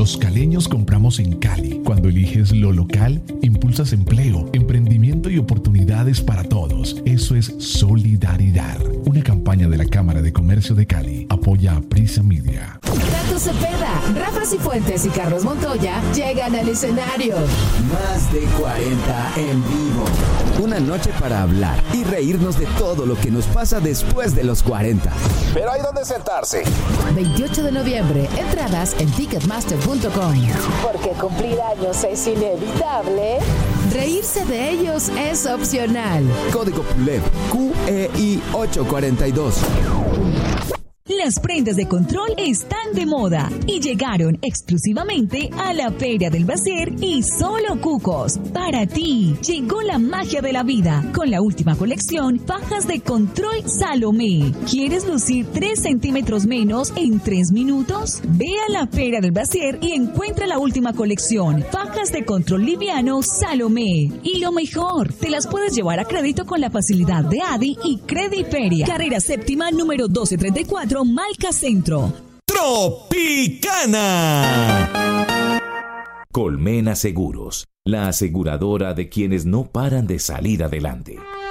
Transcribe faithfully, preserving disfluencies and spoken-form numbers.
Los caleños compramos en Cali. Cuando eliges lo local, impulsas empleo, emprendimiento y oportunidades para todos. Eso es solidaridad. Una campaña de la Cámara de Comercio de Cali. Apoya a Prisa Media. Tato Cepeda, Rafa Cifuentes y Carlos Montoya llegan al escenario. Más de cuarenta en vivo. Una noche para hablar y reírnos de todo lo que nos pasa después de los cuarenta. Pero hay donde sentarse. veintiocho de noviembre, entradas en ticketmaster punto com. Porque cumplir años es inevitable, reírse de ellos es opcional. Código P U L E B Q E I ocho cuatro dos. Las prendas de control están de moda y llegaron exclusivamente a la Feria del Bacier y Solo Cucos. Para ti, llegó la magia de la vida con la última colección Fajas de Control Salomé. ¿Quieres lucir tres centímetros menos en tres minutos? Ve a la Feria del Bacier y encuentra la última colección Fajas de Control Liviano Salomé. Y lo mejor, te las puedes llevar a crédito con la facilidad de Adi y Crediferia. Carrera séptima número doce treinta y cuatro, Malca Centro. Tropicana. Colmena Seguros, la aseguradora de quienes no paran de salir adelante.